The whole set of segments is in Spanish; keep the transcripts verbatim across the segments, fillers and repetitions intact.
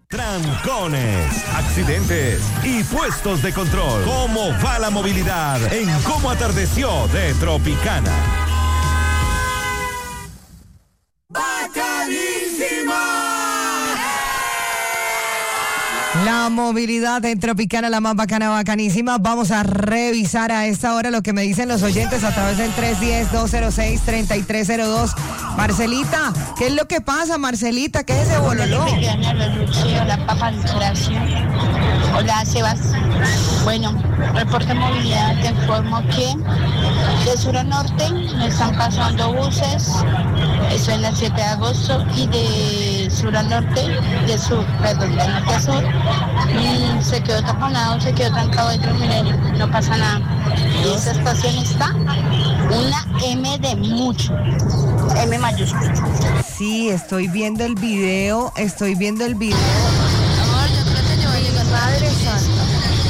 Trancones, accidentes y puestos de control. ¿Cómo va la movilidad en Cómo Atardeció de Tropicana? La movilidad en Tropicana, la más bacana, bacanísima. Vamos a revisar a esta hora lo que me dicen los oyentes a través del tres uno cero, dos cero seis, tres tres cero dos. Marcelita, ¿qué es lo que pasa, Marcelita? ¿Qué es ese bololó? Hola, papá, gracias. Hola, Sebas. Bueno, reporte de movilidad, te informo que de sur a norte me están pasando buses, eso en la siete de agosto, y de sur a norte, de sur, perdón, de norte a sur, y se quedó taponado, se quedó trancado de Transmilenio, no pasa nada. Y esa estación está una M de mucho, M mayúscula. Sí, estoy viendo el video, estoy viendo el video. Amor, yo creo que yo voy a llegar. Madre Santa.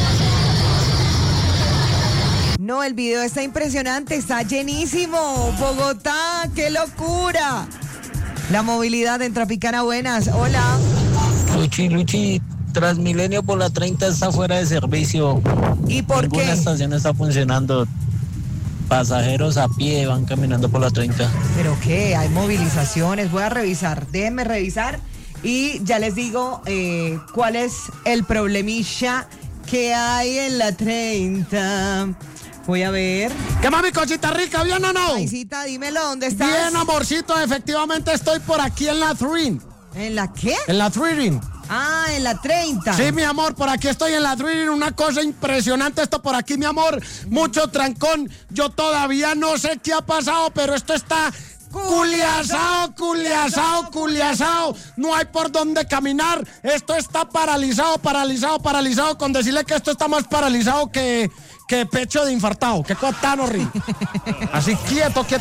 No, el video está impresionante, está llenísimo. Bogotá, qué locura. La movilidad en Tropicana, buenas. Hola. Luchi, Luchi, Transmilenio por la treinta está fuera de servicio. ¿Y por Ninguna qué? estación está funcionando. Pasajeros a pie van caminando por la treinta. ¿Pero qué? Hay movilizaciones. Voy a revisar. Déjenme revisar y ya les digo eh, cuál es el problemilla que hay en la treinta. Voy a ver. ¿Qué mami, cosita rica? ¿Bien o no? Paisita, dímelo, ¿dónde estás? Bien, amorcito, efectivamente estoy por aquí en la Three. ¿En la qué? En la Three. Ah, en la treinta. Sí, mi amor, por aquí estoy en la Three. Una cosa impresionante esto por aquí, mi amor. Mucho trancón. Yo todavía no sé qué ha pasado, pero esto está culiazao, culiazao, culiazao. No hay por dónde caminar. Esto está paralizado, paralizado, paralizado. Con decirle que esto está más paralizado que... que pecho de infartado, que cosa tan horrible. Así quieto, quieto.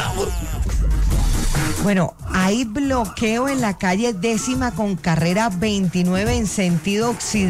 Bueno, hay bloqueo en la calle décima con carrera veintinueve en sentido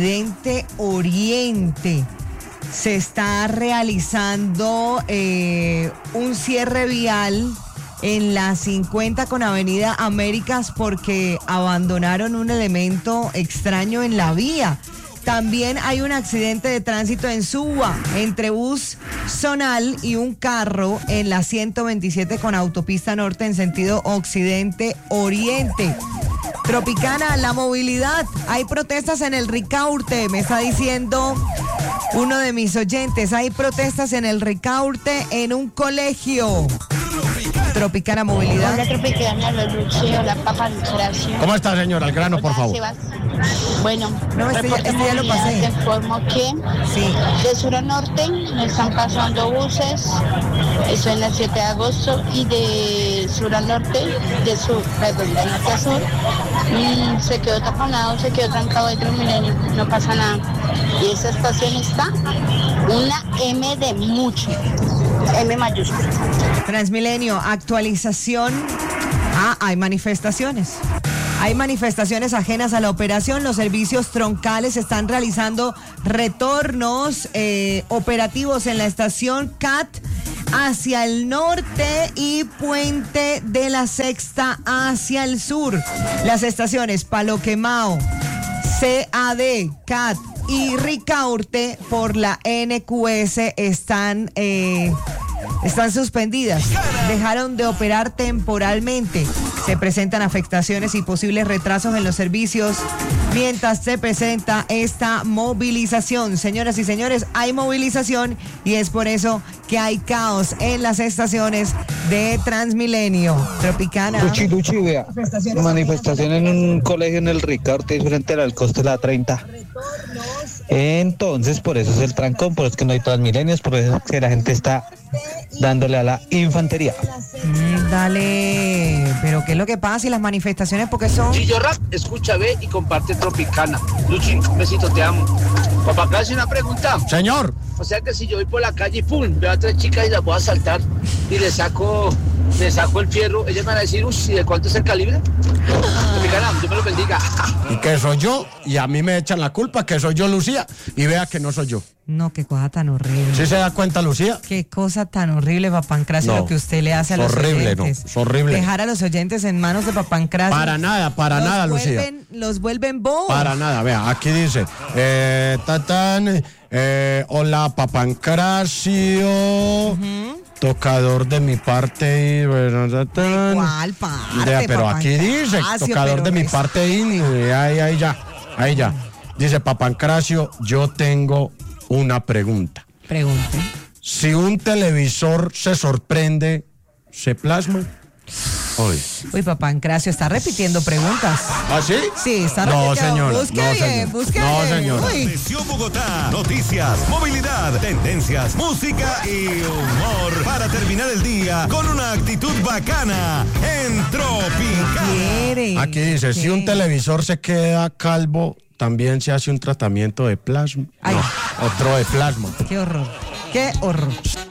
occidente-oriente. Se está realizando eh, un cierre vial en la cincuenta con Avenida Américas porque abandonaron un elemento extraño en la vía. También hay un accidente de tránsito en Suba, entre bus zonal y un carro en la ciento veintisiete con autopista norte en sentido occidente-oriente. Tropicana, la movilidad. Hay protestas en el Ricaurte, me está diciendo uno de mis oyentes. Hay protestas en el Ricaurte en un colegio. Tropicana, movilidad. Hola, Tropicana, los Lucheo, la papa, gracias. ¿Cómo está, señora? Al grano, por favor. Sebas. Bueno, No, este ya- este ya lo pasé. te informo que Sí. de sur a norte me están pasando buses, eso en la siete de agosto, y de sur a norte, de sur, perdón, de norte a sur, y se quedó taponado, se quedó trancado de Transmilenio, no pasa nada. Y esa estación está una M de mucho, M mayúscula. Transmilenio, actualización. Ah, hay manifestaciones. Hay manifestaciones ajenas a la operación. Los servicios troncales están realizando retornos eh, operativos en la estación C A T hacia el norte y Puente de la Sexta hacia el sur. Las estaciones Palo Quemao, C A D, C A T y Ricaurte por la N Q S están... Eh, Están suspendidas, dejaron de operar temporalmente. Se presentan afectaciones y posibles retrasos en los servicios mientras se presenta esta movilización. Señoras y señores, hay movilización y es por eso que hay caos en las estaciones de Transmilenio. Tropicana. Luchi, Luchi, vea. Manifestación en un colegio en el Ricaurte frente al coste de la treinta. Entonces, por eso es el trancón, por eso es que no hay Transmilenios, por eso es que la gente está dándole a la infantería. Mm, dale, pero ¿qué es lo que pasa? Y las manifestaciones, porque son... Chillo Rap, escucha, ve y comparte Tropicana. Luchi, un besito, te amo. Papá, acá hace una pregunta. Señor. O sea que si yo voy por la calle y pum, veo a tres chicas y las voy a saltar y le saco me saco el fierro, ellas me van a decir, uy, ¿de cuánto es el calibre? Tropicana, Dios me lo bendiga. Y que soy yo, y a mí me echan la culpa que soy yo, Lucía, y vea que no soy yo. No, qué cosa tan horrible. ¿Sí se da cuenta, Lucía? Qué cosa tan horrible, Papancracio, No, lo que usted le hace a los horrible, oyentes. no, es horrible. Dejar a los oyentes en manos de Papancracio. Para nada, para los nada, Lucía. vuelven, Los vuelven bobos. Para nada, vea, aquí dice, eh, tatán, eh, hola, Papancracio, uh-huh. Tocador de mi parte y... Bueno, tatán. ¿Cuál parte, Vea, pero aquí dice, tocador de mi parte y... Ahí, ahí ya, ahí ya. Dice Papancracio, yo tengo una pregunta. Pregunte. Si un televisor se sorprende, ¿se plasma? Hoy. Uy, Papancracio, está repitiendo preguntas. ¿Ah, sí? Sí, está No, repitiendo. señora. Busque No, bien, señora. busque No, bien. señora. Uy. Atención Bogotá, noticias, movilidad, tendencias, música y humor para terminar el día con una actitud bacana en Tropicana. ¿Quiere? Aquí dice, ¿Qué? si un televisor se queda calvo, también se hace un tratamiento de plasma. Ay. No, otro de plasma. Qué horror. Qué horror.